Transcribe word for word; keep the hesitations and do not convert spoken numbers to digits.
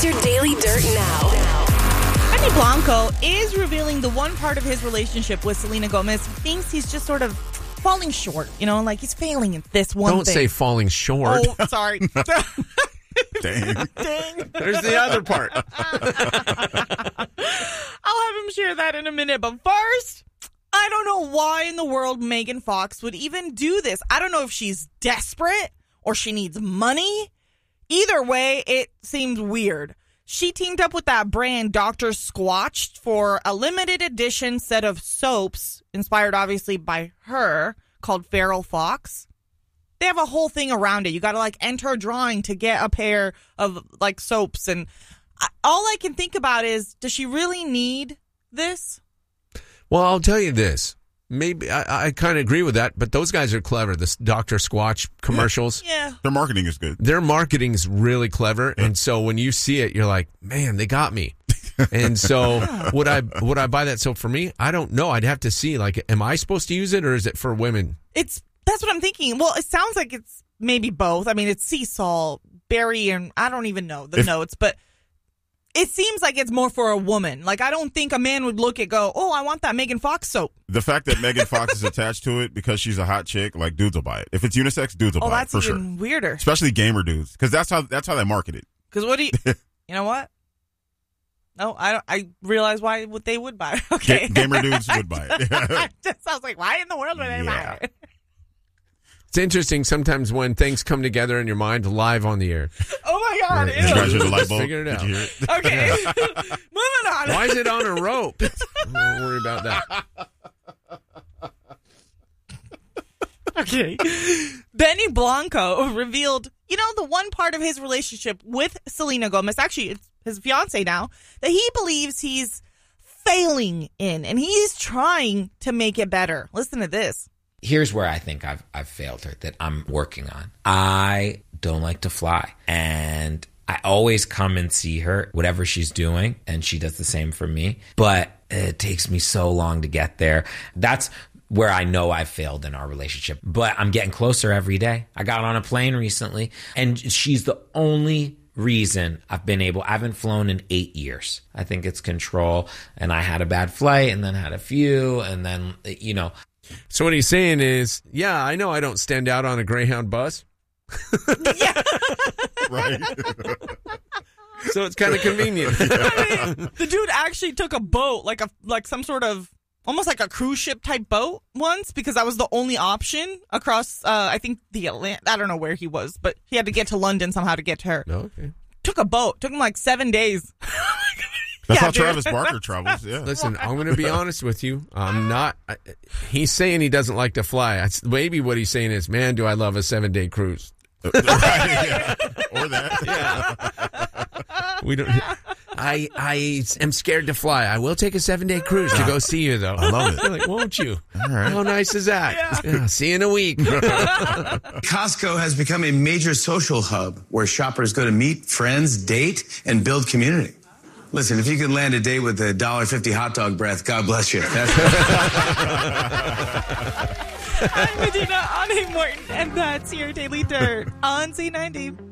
Here's your Daily Dirt now. Benny Blanco is revealing the one part of his relationship with Selena Gomez. He thinks he's just sort of falling short, you know, like he's failing at this one Don't thing. say falling short. Oh, sorry. Dang. Dang. There's the other part. I'll have him share that in a minute. But first, I don't know why in the world Megan Fox would even do this. I don't know if she's desperate or she needs money. Either way, it seems weird. She teamed up with that brand Doctor Squatch for a limited edition set of soaps, inspired obviously by her, called Feral Fox. They have a whole thing around it. You got to like enter a drawing to get a pair of like soaps. And I, all I can think about is, does she really need this? Well, I'll tell you this. Maybe I, I kind of agree with that, but those guys are clever. The Doctor Squatch commercials. Yeah. Their marketing is good. Their marketing is really clever. And so when you see it, you're like, man, they got me. And so would I would I buy that soap for me? I don't know. I'd have to see. Like, am I supposed to use it or is it for women? It's That's what I'm thinking. Well, it sounds like it's maybe both. I mean, it's sea salt, berry, and I don't even know the If- notes, but it seems like it's more for a woman. Like, I don't think a man would look at go, oh, I want that Megan Fox soap. The fact that Megan Fox is attached to it because she's a hot chick, like dudes will buy it. If it's unisex, dudes will Oh, buy it that's for even sure. weirder. Especially gamer dudes, because that's how that's how they market it. Because what do you, you know what? No, I don't, I realize why would they would buy it. Okay. Ga- gamer dudes would buy it. I just, I was like, why in the world would they Yeah. buy it? It's interesting sometimes when things come together in your mind live on the air. Oh my God. Right. Did you guys hear the Ew. light bulb? Figured it Did out. you hear it? Okay. Moving on. Why is it on a rope? Don't worry about that. Okay. Benny Blanco revealed, you know, the one part of his relationship with Selena Gomez, actually it's his fiance now, that he believes he's failing in, and he's trying to make it better. Listen to this. Here's where I think I've I've failed her, that I'm working on. I don't like to fly, and I always come and see her, whatever she's doing, and she does the same for me. But it takes me so long to get there. That's where I know I've failed in our relationship. But I'm getting closer every day. I got on a plane recently, and she's the only reason I've been able, I haven't flown in eight years. I think it's control, and I had a bad flight, and then had a few, and then, you know. So what he's saying is, yeah, I know I don't stand out on a Greyhound bus. Yeah. Right. So it's kind of convenient. I mean, the dude actually took a boat, like a like some sort of, almost like a cruise ship type boat once, because that was the only option across, uh, I think, the Atlantic. I don't know where he was, but he had to get to London somehow to get to her. Okay. Took a boat. Took him like seven days. That's Yeah, how dude. Travis Barker travels. Yeah. Listen, I'm going to be honest with you. I'm not. I, he's saying he doesn't like to fly. I, maybe what he's saying is, man, do I love a seven day cruise? Right, yeah. Or that. Yeah. We don't. I I am scared to fly. I will take a seven day cruise to go see you, though. I love it. You're like, won't you? All right. How nice is that? Yeah. Yeah, see you in a week. Costco has become a major social hub where shoppers go to meet friends, date, and build community. Listen, if you can land a date with a one dollar fifty hot dog breath, God bless you. That's I'm Medina Ani Morton, and that's your Daily Dirt on Z ninety.